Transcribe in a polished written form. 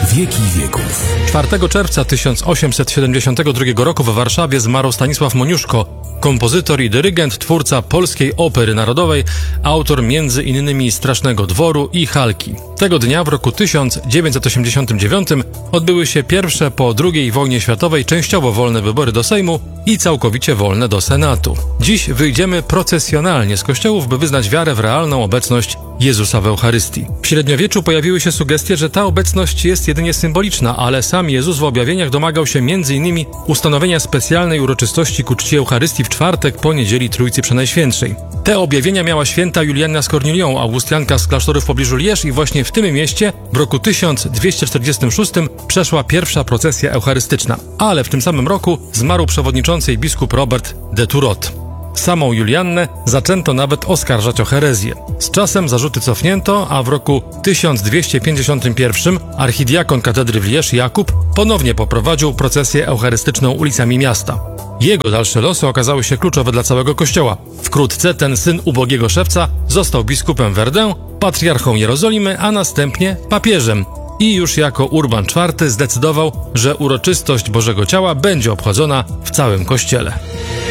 wieki wieków. 4 czerwca 1872 roku w Warszawie zmarł Stanisław Moniuszko, kompozytor i dyrygent, twórca polskiej opery narodowej, autor m.in. Strasznego Dworu i Halki. Tego dnia w roku 1989 odbyły się pierwsze po II wojnie światowej częściowo wolne wybory do Sejmu i całkowicie wolne do Senatu. Dziś wyjdziemy procesjonalnie z kościołów, by wyznać wiarę w realną obecność Jezusa w Eucharystii. W średniowieczu pojawiły się sugestie, że ta obecność jest jedynie symboliczna, ale sam Jezus w objawieniach domagał się m.in. ustanowienia specjalnej uroczystości ku czci Eucharystii w czwartek po niedzieli Trójcy Przenajświętszej. Te objawienia miała święta Julianna z Kornilią, augustianka z klasztoru w pobliżu Lierz, i właśnie w tym mieście w roku 1246 przeszła pierwsza procesja eucharystyczna. Ale w tym samym roku zmarł przewodniczący biskup Robert de Thurot. Samą Juliannę zaczęto nawet oskarżać o herezję. Z czasem zarzuty cofnięto, a w roku 1251 archidiakon katedry w Lierz Jakub ponownie poprowadził procesję eucharystyczną ulicami miasta. Jego dalsze losy okazały się kluczowe dla całego kościoła. Wkrótce ten syn ubogiego szewca został biskupem Verdun, patriarchą Jerozolimy, a następnie papieżem. I już jako Urban IV zdecydował, że uroczystość Bożego Ciała będzie obchodzona w całym kościele.